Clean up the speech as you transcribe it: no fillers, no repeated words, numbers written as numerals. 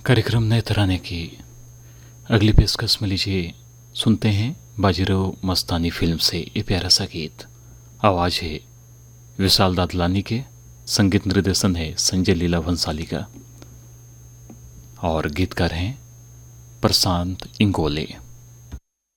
कार्यक्रम नए तराने की अगली पेशकश में लीजिए, सुनते हैं बाजीराव मस्तानी फिल्म से ये प्यारा सा गीत। आवाज़ है विशाल दादलानी के, संगीत निर्देशन है संजय लीला भंसाली का और गीतकार हैं प्रशांत इंगोले।